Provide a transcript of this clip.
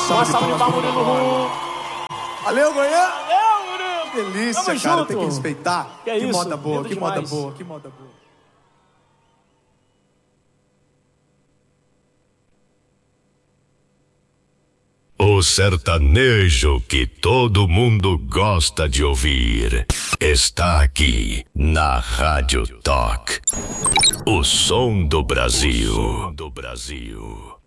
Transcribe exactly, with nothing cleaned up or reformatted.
salva de palmas pro Murilo. Valeu, Goiânia! Valeu, Murilo! Delícia, Tamo cara, junto. tem que respeitar. Que é que isso, moda boa, lindo que moda demais. boa, que moda boa. O sertanejo que todo mundo gosta de ouvir está aqui na Rádio Talk. O som do Brasil. O som do Brasil.